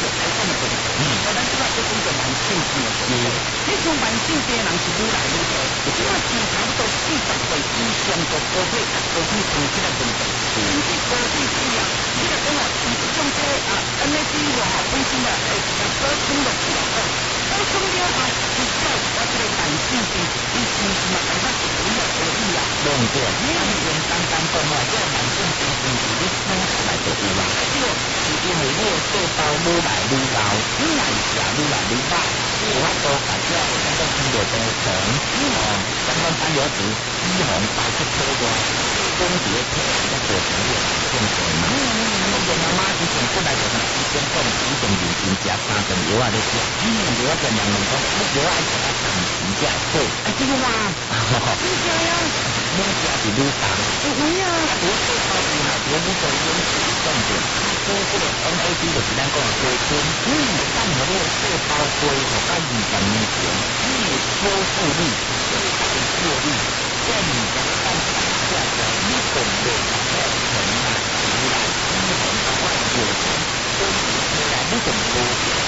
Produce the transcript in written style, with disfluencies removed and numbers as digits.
财产的问题。咱即摆做工作蛮正经的工作，你像蛮正经的人是愈来愈多，即摆是差不多40岁以上就高血压、高血糖这个问题，甚至高血脂啊，你就讲哦，像这种NAD 哦，本身啊，补充落去了哦，补充了后，你照我这个慢性病，你是不是嘛？感觉是不要可以啊？弄对，你简单讲哦，这个慢性病是你生出来就有啊，对，是因为你的细胞愈来愈老，你来食愈来愈歹，有法度把这个咱讲肌肉工程，咱讲单油脂、脂肪排出体外，供伫个体内个过程也是正常嘛。我妈妈之前出来就是医生讲，以前认真食3顿药啊咧食，药啊尽量问讲，你药爱食啊长时才会好，真的吗？真的呀，愈食是愈重。有呀，我细胞变啊，我愈做愈重点。所以这个 NAD 就是咱讲的水分，当我们的细胞恢复到20年前，你的修复率、代谢率、健康蛋白质的你本来的成啊，出来，脂肪的外有所以出来你就高。